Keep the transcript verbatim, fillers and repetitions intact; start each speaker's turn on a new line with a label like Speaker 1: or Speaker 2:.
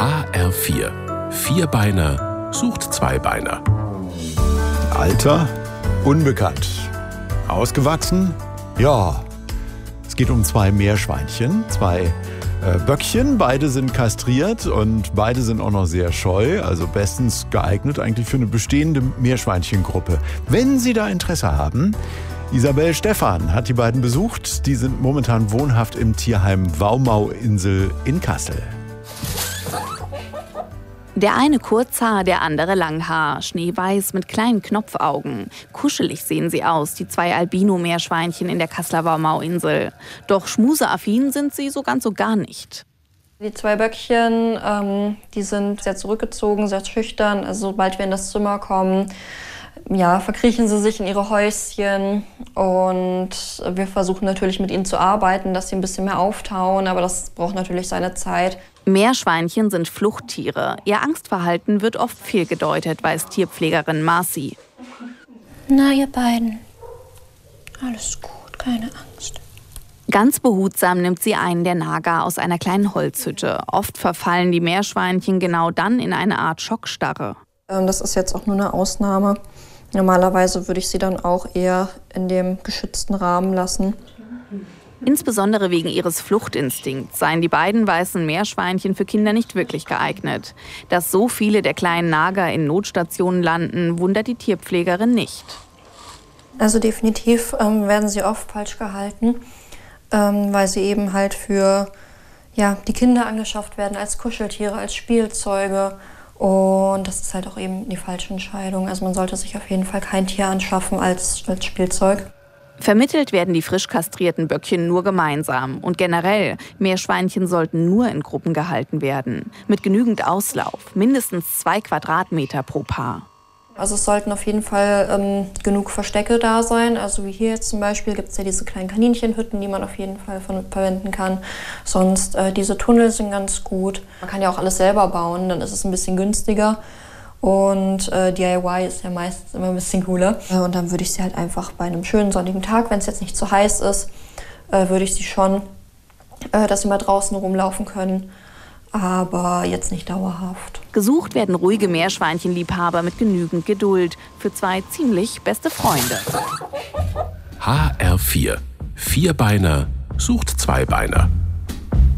Speaker 1: H R vier. Vierbeiner sucht Zweibeiner.
Speaker 2: Alter? Unbekannt. Ausgewachsen? Ja. Es geht um zwei Meerschweinchen, zwei äh, Böckchen. Beide sind kastriert und beide sind auch noch sehr scheu. Also bestens geeignet eigentlich für eine bestehende Meerschweinchengruppe. Wenn Sie da Interesse haben, Isabel Stephan hat die beiden besucht. Die sind momentan wohnhaft im Tierheim Waumauinsel in Kassel.
Speaker 3: Der eine Kurzhaar, der andere Langhaar, schneeweiß mit kleinen Knopfaugen. Kuschelig sehen sie aus, die zwei Albino-Meerschweinchen in der Kasseler Waumauinsel. Doch schmuseaffin sind sie so ganz und gar nicht.
Speaker 4: Die zwei Böckchen, ähm, die sind sehr zurückgezogen, sehr schüchtern. Also sobald wir in das Zimmer kommen, ja, verkriechen sie sich in ihre Häuschen. Und wir versuchen natürlich mit ihnen zu arbeiten, dass sie ein bisschen mehr auftauen. Aber das braucht natürlich seine Zeit.
Speaker 3: Meerschweinchen sind Fluchttiere. Ihr Angstverhalten wird oft fehlgedeutet, weiß Tierpflegerin Marci.
Speaker 5: Na, ihr beiden. Alles gut, keine Angst.
Speaker 3: Ganz behutsam nimmt sie einen der Nager aus einer kleinen Holzhütte. Oft verfallen die Meerschweinchen genau dann in eine Art Schockstarre.
Speaker 4: Das ist jetzt auch nur eine Ausnahme. Normalerweise würde ich sie dann auch eher in dem geschützten Rahmen lassen.
Speaker 3: Insbesondere wegen ihres Fluchtinstinkts seien die beiden weißen Meerschweinchen für Kinder nicht wirklich geeignet. Dass so viele der kleinen Nager in Notstationen landen, wundert die Tierpflegerin nicht.
Speaker 4: Also definitiv ähm, werden sie oft falsch gehalten, ähm, weil sie eben halt für ja, die Kinder angeschafft werden als Kuscheltiere, als Spielzeuge. Und das ist halt auch eben die falsche Entscheidung. Also man sollte sich auf jeden Fall kein Tier anschaffen als, als Spielzeug.
Speaker 3: Vermittelt werden die frisch kastrierten Böckchen nur gemeinsam. Und generell, Meerschweinchen sollten nur in Gruppen gehalten werden. Mit genügend Auslauf, mindestens zwei Quadratmeter pro Paar.
Speaker 4: Also es sollten auf jeden Fall ähm, genug Verstecke da sein. Also wie hier jetzt zum Beispiel gibt es ja diese kleinen Kaninchenhütten, die man auf jeden Fall von, verwenden kann. Sonst äh, diese Tunnel sind ganz gut. Man kann ja auch alles selber bauen, dann ist es ein bisschen günstiger. Und äh, D I Y ist ja meistens immer ein bisschen cooler. Und dann würde ich sie halt einfach bei einem schönen sonnigen Tag, wenn es jetzt nicht zu heiß ist, äh, würde ich sie schon, äh, dass sie mal draußen rumlaufen können. Aber jetzt nicht dauerhaft.
Speaker 3: Gesucht werden ruhige Meerschweinchenliebhaber mit genügend Geduld für zwei ziemlich beste Freunde.
Speaker 1: H R vier. Vierbeiner sucht Zweibeiner.